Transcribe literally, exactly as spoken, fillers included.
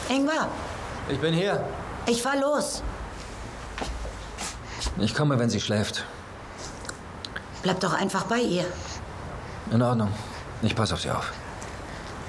Ingmar! Ich bin hier. Ich fahr los. Ich komme, wenn sie schläft. Bleib doch einfach bei ihr. In Ordnung. Ich passe auf sie auf.